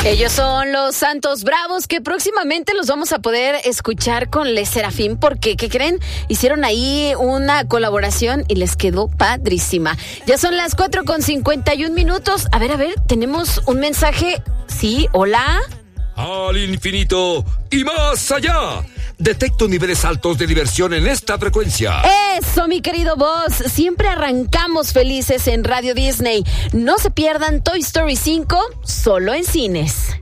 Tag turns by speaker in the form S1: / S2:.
S1: Ellos son los Santos Bravos, que próximamente los vamos a poder escuchar con Le Serafín, porque, ¿qué creen? Hicieron ahí una colaboración y les quedó padrísima. Ya son las 4:51. A ver, tenemos un mensaje. Sí, hola.
S2: Al infinito y más allá. Detecto niveles altos de diversión en esta frecuencia.
S1: Eso, mi querido Boss. Siempre arrancamos felices en Radio Disney. No se pierdan Toy Story 5, solo en cines.